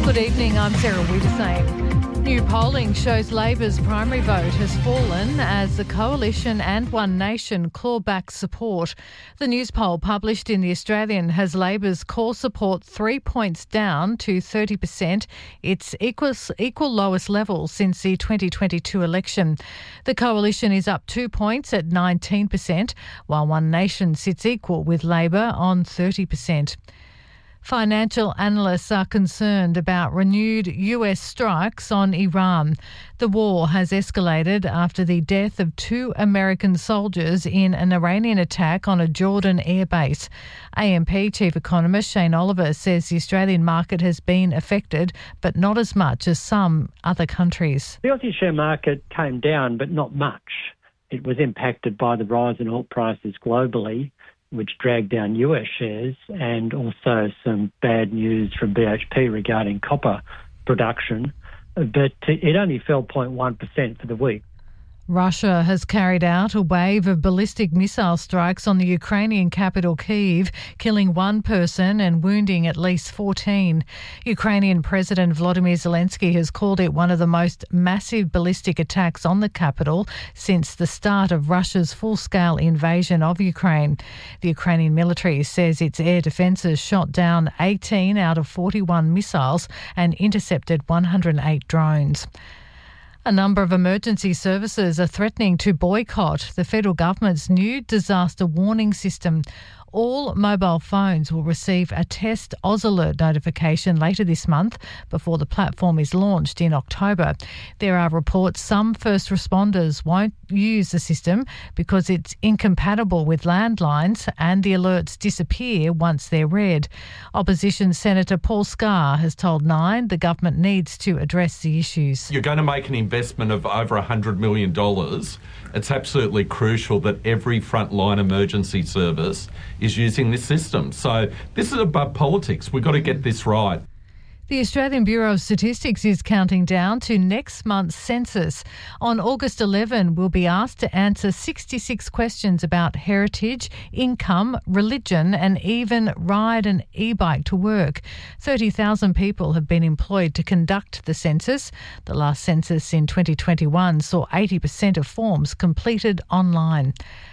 Good evening, I'm Sarah Wiedersame. New polling shows Labor's primary vote has fallen as the Coalition and One Nation claw back support. The news poll published in The Australian has Labor's core support 3 points down to 30%, its equal lowest level since the 2022 election. The Coalition is up 2 points at 19%, while One Nation sits equal with Labor on 30%. Financial analysts are concerned about renewed US strikes on Iran. The war has escalated after the death of 2 American soldiers in an Iranian attack on a Jordan airbase. AMP Chief Economist Shane Oliver says the Australian market has been affected, but not as much as some other countries. The Aussie share market came down, but not much. It was impacted by the rise in oil prices globally, which dragged down US shares, and also some bad news from BHP regarding copper production. But it only fell 0.1% for the week. Russia has carried out a wave of ballistic missile strikes on the Ukrainian capital Kyiv, killing 1 person and wounding at least 14. Ukrainian President Volodymyr Zelensky has called it one of the most massive ballistic attacks on the capital since the start of Russia's full-scale invasion of Ukraine. The Ukrainian military says its air defences shot down 18 out of 41 missiles and intercepted 108 drones. A number of emergency services are threatening to boycott the federal government's new disaster warning system. All mobile phones will receive a test AusAlert notification later this month before the platform is launched in October. There are reports some first responders won't use the system because it's incompatible with landlines and the alerts disappear once they're read. Opposition Senator Paul Scar has told Nine the government needs to address the issues. You're going to make an investment of over $100 million. It's absolutely crucial that every frontline emergency service is using this system. So this is above politics. We've got to get this right. The Australian Bureau of Statistics is counting down to next month's census. On August 11, we'll be asked to answer 66 questions about heritage, income, religion and even ride an e-bike to work. 30,000 people have been employed to conduct the census. The last census in 2021 saw 80% of forms completed online.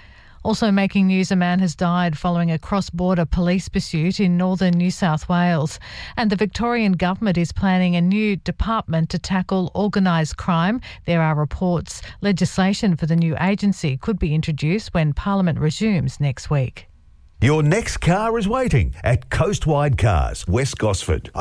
Also making news, a man has died following a cross-border police pursuit in northern New South Wales. And the Victorian government is planning a new department to tackle organised crime. There are reports legislation for the new agency could be introduced when Parliament resumes next week. Your next car is waiting at Coastwide Cars, West Gosford.